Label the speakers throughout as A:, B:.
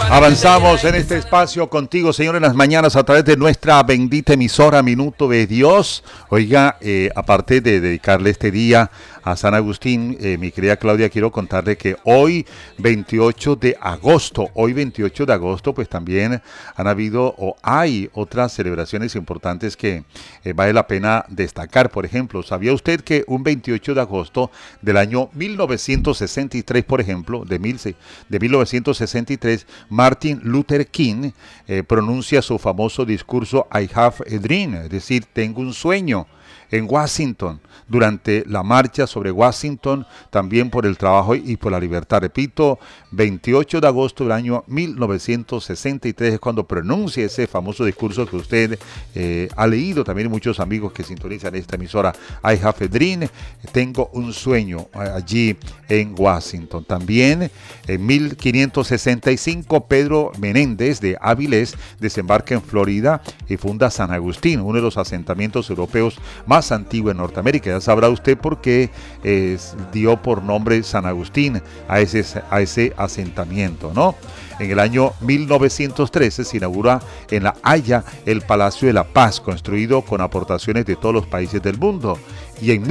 A: Avanzamos en este espacio contigo, Señor, en las mañanas a través de nuestra bendita emisora Minuto de Dios. Oiga, aparte de dedicarle este día a San Agustín, mi querida Claudia, quiero contarle que hoy 28 de agosto, pues también han habido o hay otras celebraciones importantes que vale la pena destacar. Por ejemplo, ¿sabía usted que un 28 de agosto del año 1963, por ejemplo, de 1963, Martin Luther King pronuncia su famoso discurso I have a dream, es decir, tengo un sueño, en Washington, durante la marcha sobre Washington, también por el trabajo y por la libertad? Repito, 28 de agosto del año 1963 es cuando pronuncia ese famoso discurso que usted ha leído, también muchos amigos que sintonizan esta emisora, I have a dream, tengo un sueño, allí en Washington. También en 1565 Pedro Menéndez de Avilés desembarca en Florida y funda San Agustín, uno de los asentamientos europeos más antiguo en Norteamérica. Ya sabrá usted por qué dio por nombre San Agustín a ese asentamiento, ¿no? En el año 1913 se inaugura en La Haya el Palacio de la Paz, construido con aportaciones de todos los países del mundo. Y en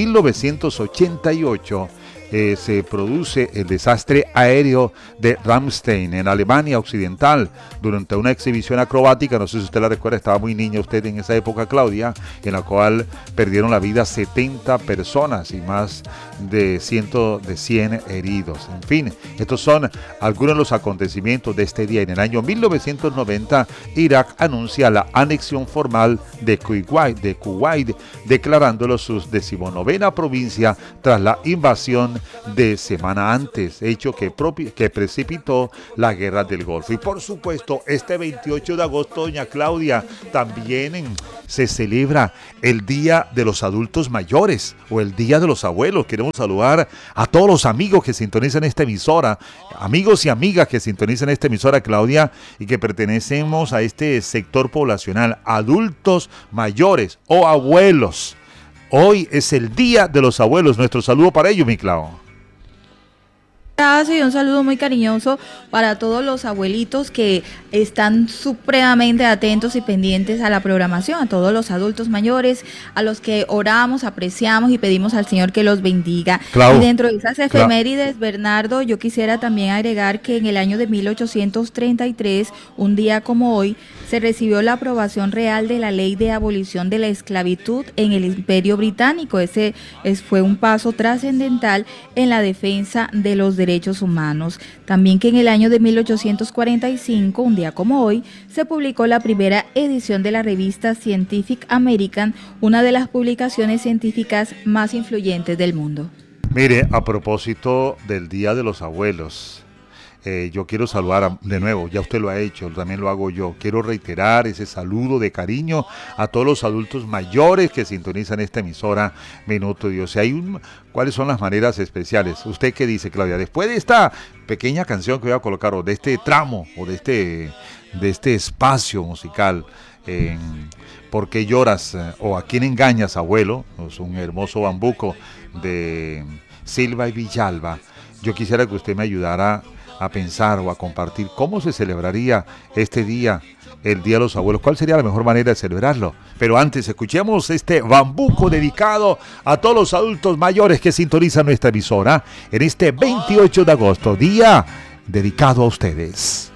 A: 1988 se produce el desastre aéreo de Ramstein en Alemania Occidental durante una exhibición acrobática, no sé si usted la recuerda, estaba muy niña usted en esa época, Claudia, en la cual perdieron la vida 70 personas y más de 100 heridos. En fin, estos son algunos de los acontecimientos de este día. En el año 1990, Irak anuncia la anexión formal de Kuwait, declarándolo su 19ª provincia tras la invasión de semana antes, hecho que precipitó la guerra del Golfo. Y por supuesto, este 28 de agosto, doña Claudia, también se celebra el Día de los Adultos Mayores o el Día de los Abuelos. Queremos saludar a todos los amigos que sintonizan esta emisora, amigos y amigas que sintonizan esta emisora, Claudia, y que pertenecemos a este sector poblacional, adultos mayores o abuelos. Hoy es el Día de los Abuelos. Nuestro saludo para ellos, mi Clau.
B: Gracias y un saludo muy cariñoso para todos los abuelitos que están supremamente atentos y pendientes a la programación, a todos los adultos mayores, a los que oramos, apreciamos y pedimos al Señor que los bendiga. Y dentro de esas efemérides, Bernardo, yo quisiera también agregar que en el año de 1833, un día como hoy, se recibió la aprobación real de la ley de abolición de la esclavitud en el Imperio Británico. Ese fue un paso trascendental en la defensa de los derechos humanos. También que en el año de 1845, un día como hoy, se publicó la primera edición de la revista Scientific American, una de las publicaciones científicas más influyentes del mundo.
A: Mire, a propósito del Día de los Abuelos, yo quiero saludar de nuevo, ya usted lo ha hecho, también lo hago yo. Quiero reiterar ese saludo de cariño a todos los adultos mayores que sintonizan esta emisora Minuto de Dios. ¿Cuáles son las maneras especiales? ¿Usted qué dice, Claudia? Después de esta pequeña canción que voy a colocar, o de este tramo, o de este espacio musical, ¿Por qué lloras? O ¿A quién engañas, abuelo? Es un hermoso bambuco de Silva y Villalba. Yo quisiera que usted me ayudara a pensar o a compartir cómo se celebraría este día, el Día de los Abuelos. ¿Cuál sería la mejor manera de celebrarlo? Pero antes, escuchemos este bambuco dedicado a todos los adultos mayores que sintonizan nuestra emisora en este 28 de agosto, día dedicado a ustedes.